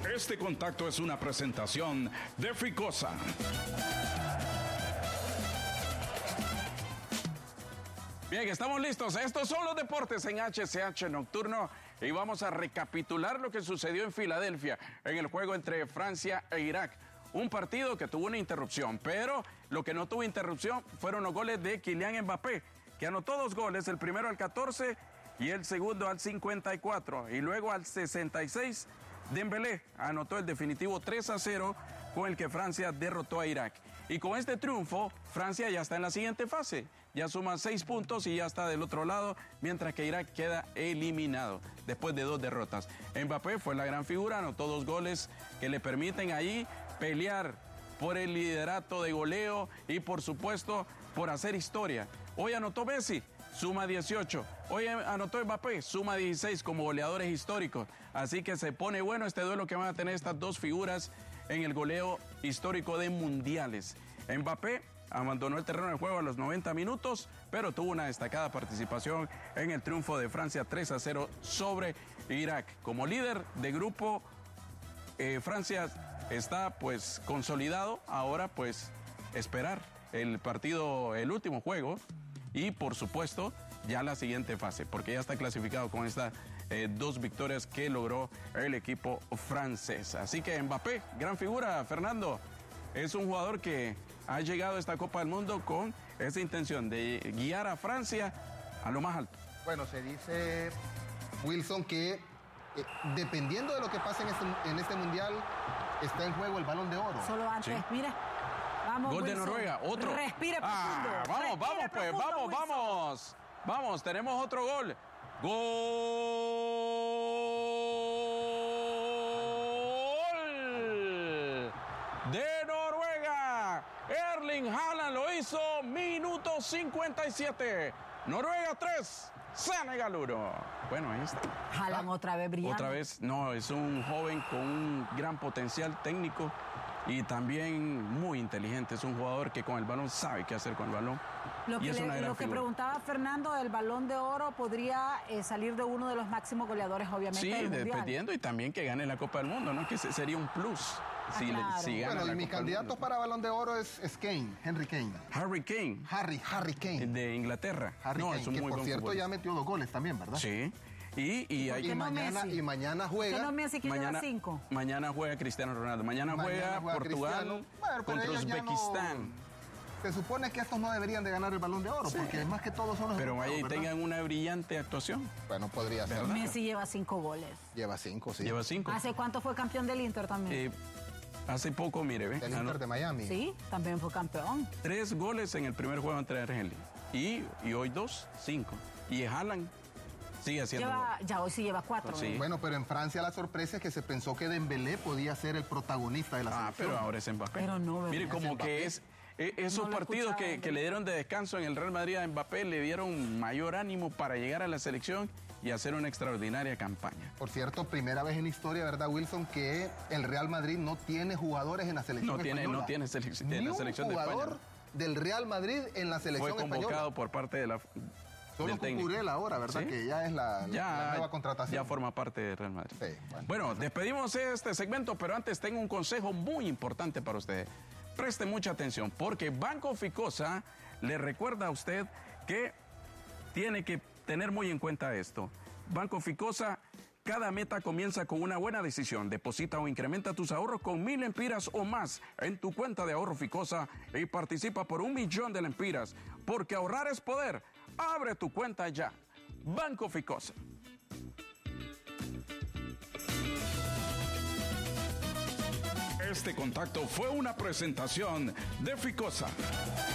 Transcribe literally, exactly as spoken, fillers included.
Este contacto es una presentación de Ficosa. Bien, estamos listos. Estos son los deportes en H C H Nocturno y vamos a recapitular lo que sucedió en Filadelfia en el juego entre Francia e Irak. Un partido que tuvo una interrupción, pero lo que no tuvo interrupción fueron los goles de Kylian Mbappé, que anotó dos goles, el primero al catorce y el segundo al cincuenta y cuatro. Y luego al sesenta y seis, Dembélé anotó el definitivo tres a cero con el que Francia derrotó a Irak. Y con este triunfo, Francia ya está en la siguiente fase. Ya suma seis puntos y ya está del otro lado, mientras que Irak queda eliminado después de dos derrotas. Mbappé fue la gran figura, anotó dos goles que le permiten ahí pelear por el liderato de goleo y, por supuesto, por hacer historia. Hoy anotó Messi, suma dieciocho. Hoy anotó Mbappé, suma dieciséis como goleadores históricos. Así que se pone bueno este duelo que van a tener estas dos figuras en el goleo histórico de mundiales. Mbappé abandonó el terreno de juego a los noventa minutos, pero tuvo una destacada participación en el triunfo de Francia tres a cero sobre Irak. Como líder de grupo, eh, Francia está pues consolidado. Ahora pues esperar el partido, el último juego, y por supuesto ya la siguiente fase, porque ya está clasificado con estas eh, dos victorias que logró el equipo francés. Así que Mbappé, gran figura, Fernando, es un jugador que ha llegado a esta Copa del Mundo con esa intención de guiar a Francia a lo más alto. Bueno, se dice, Wilson, que eh, dependiendo de lo que pase en este, en este Mundial, está en juego el Balón de Oro. Solo antes, Sí. mira. Vamos, Gol de Wilson. Noruega, otro. Respire Ah, profundo. vamos, respire vamos, pues, profundo, vamos, Wilson. vamos. Vamos, tenemos otro gol. Gol de Noruega. Erling Haaland lo hizo, minuto cincuenta y siete. Noruega tres, Senegal uno. Bueno, ahí está. Haaland Ah, otra vez brillando. Otra vez, no, es un joven con un gran potencial técnico y también muy inteligente. Es un jugador que con el balón sabe qué hacer con el balón. Lo y que, es le- una gran lo que figura. preguntaba Fernando, el Balón de Oro podría eh, salir de uno de los máximos goleadores, obviamente, Sí, del Mundial. dependiendo, y también que gane la Copa del Mundo, ¿no? Que se- sería un plus si, le- claro. si gana Bueno, la y mi Copa del candidato Mundo. para Balón de Oro es, es Kane, Henry Kane. Harry Kane, Harry, Harry Kane. de Inglaterra. Harry no, Kane, es un que muy por buen cierto futbolista. ya metió dos goles también, ¿verdad? Sí. Y, y, hay- Y no mañana, Messi? y mañana juega. ¿Por qué no Messi que lleva mañana, cinco? mañana juega Cristiano Ronaldo. Mañana, Mañana juega, juega Portugal Cristiano. Bueno, pero contra ellos ya no- Uzbekistán. Se supone que estos no deberían de ganar el Balón de Oro, Sí. porque más que todos son los Pero europeos, ahí ¿verdad? tengan una brillante actuación. Bueno, podría ser. ¿Verdad? Messi lleva cinco goles. Lleva cinco, sí. Lleva cinco. ¿Hace cuánto fue campeón del Inter también? Eh, hace poco, mire, ve. Del Ah, Inter no, de Miami. Sí, también fue campeón. tres goles en el primer juego entre Argelia. Y, y hoy dos, cinco. Y Haaland sigue haciendo Lleva, gol. ya hoy sí lleva cuatro. Sí. ¿eh? Bueno, pero en Francia la sorpresa es que se pensó que Dembélé podía ser el protagonista de la Ah, selección. pero ahora es Mbappé. Pero no, ¿verdad? Mire, como Es Mbappé. que es eh, esos No lo he partidos que, escuchado. que le dieron de descanso en el Real Madrid a Mbappé le dieron mayor ánimo para llegar a la selección y hacer una extraordinaria campaña. Por cierto, primera vez en historia, ¿verdad, Wilson? Que el Real Madrid no tiene jugadores en la selección No tiene- española. no tiene selec- en Ni la un selección de España, jugador del Real Madrid en la selección Fue convocado española. por parte de la Solo del técnico. Cucurell ahora, ¿verdad? Sí. Que ya es la, la- Ya, la nueva contratación. ya forma parte del Real Madrid. Sí, bueno. bueno, despedimos este segmento, pero antes tengo un consejo muy importante para ustedes. Preste mucha atención, porque Banco Ficosa le recuerda a usted que tiene que tener muy en cuenta esto. Banco Ficosa, cada meta comienza con una buena decisión. Deposita o incrementa tus ahorros con mil lempiras o más en tu cuenta de ahorro Ficosa y participa por un millón de lempiras. Porque ahorrar es poder. Abre tu cuenta ya. Banco Ficosa. Este contacto fue una presentación de Ficosa.